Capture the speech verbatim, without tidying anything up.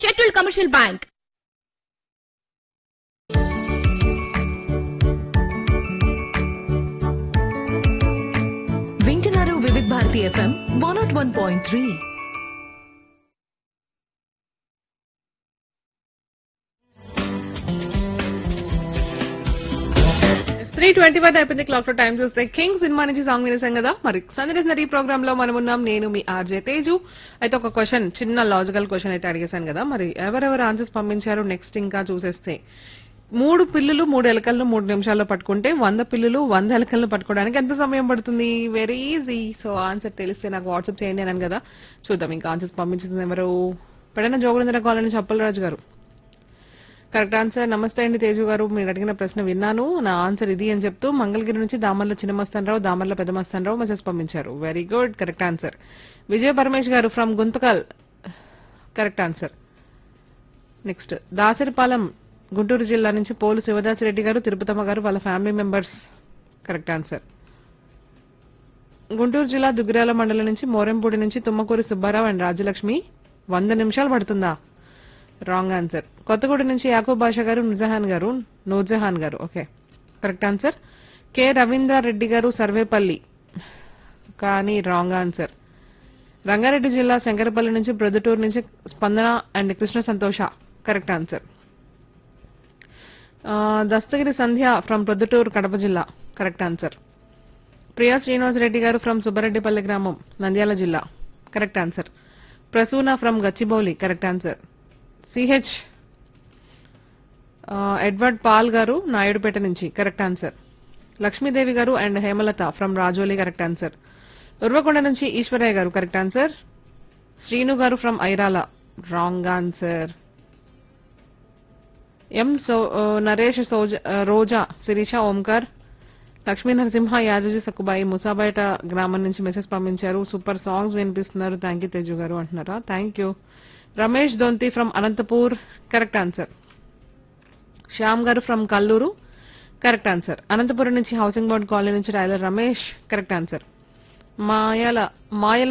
Scheduled commercial bank. వింటున్నారు వివిధ Bharati FM one not one point three. Three twenty one అయిపోయింది clock లో. Time చూస్తే కింగ్ సినిమా నుంచి సాంగ్ వినేసాం కదా. మరి సందర్శన ఈ ప్రోగ్రామ్ లో మనం ఉన్నాం, నేను మీ ఆర్జే తేజు. అయితే ఒక క్వశ్చన్, చిన్న లాజికల్ క్వశ్చన్ అయితే అడిగేశాను కదా, మరి ఎవరెవరు ఆన్సర్స్ పంపించారు నెక్స్ట్ ఇంకా చూసేస్తే, మూడు పిల్లులు మూడు ఎలకలను మూడు నిమిషాల్లో పట్టుకుంటే వంద పిల్లులు వంద ఎలకలను పట్టుకోవడానికి ఎంత సమయం పడుతుంది? Very easy. సో ఆన్సర్ తెలిస్తే నాకు వాట్సాప్ చేయండి అన్నాను కదా. చూద్దాం ఇంకా ఆన్సర్స్ పంపించింది ఎవరు. పెడన జోగులేంద్ర కాలనీ చప్పలరాజు గారు కరెక్ట్ ఆన్సర్. నమస్తే అండి తేజు గారు, మీరు అడిగిన ప్రశ్న విన్నాను, నా ఆన్సర్ ఇది అని చెప్తూ మంగళగిరి నుంచి దామర్ల చిన్నమస్తానరావు, దామర్ల పెద్దమస్తానరావు మెసేజ్ పంపించారు. Very good, correct answer. విజయ పరమేష్ గారు from Guntakal, correct answer. Next Dasaripalem Guntur జిల్లా నుంచి పోలు శివదాసిరెడ్డి గారు, తిరుపతమ్మ గారు, వాళ్ళ family members, correct answer. Guntur జిల్లా దుగ్గిరాల మండలం నుంచి మోరెంపూడి నుంచి తుమ్మకూరి సుబ్బారావు అండ్ రాజలక్ష్మి, వంద నిమిషాలు పడుతుందా? Wrong answer. కొత్తగూడ నుంచి యాకూబ్ బాషా గారు, నుజహాన్ గారు నూర్జహాన్ గారు, okay correct answer. K Ravindra Reddy గారు సర్వేపల్లి, కానీ రాంగ్ ఆన్సర్. రంగారెడ్డి జిల్లా శంకరపల్లి నుంచి ప్రొద్దుటూరు నుంచి స్పందన అండ్ కృష్ణ సంతోష, correct answer. Dastagiri Sandhya from Proddatur Kadapa జిల్లా, కరెక్ట్ ఆన్సర్. ప్రియా శ్రీనివాస్ రెడ్డి గారు ఫ్రమ్ సుబ్బారెడ్డిపల్లి గ్రామం నంద్యాల జిల్లా, correct answer. Prasuna from Gachibowli, correct answer. CH Edward Paul గారు నాయుడుపేట నుంచి, కరెక్ట్ ఆన్సర్. లక్ష్మీదేవి గారు and Hemalatha from Rajoli, correct answer. Uravakonda నుంచి ఈశ్వరయ్య గారు, కరెక్ట్ ఆన్సర్. శ్రీను గారు from Irala, wrong answer. M so Naresh సోజ రోజా శిరీష ఓంకార్ లక్ష్మీ నరసింహ యాదవ్ సక్కుబాయి ముసాబేట గ్రామం నుంచి మెసేజ్ పంపించారు. సూపర్ సాంగ్స్ వినిపిస్తున్నారు, థ్యాంక్ యూ తేజు గారు అంటున్నారా, thank you. Ramesh Donthi from Anantapur, correct answer. Shyam గారు from Kalluru, correct answer. Anantapuram నుంచి హౌసింగ్ బోర్డ్ కాలనీ నుంచి టైలర్ రమేష్, కరెక్ట్ ఆన్సర్. మాయల మాయల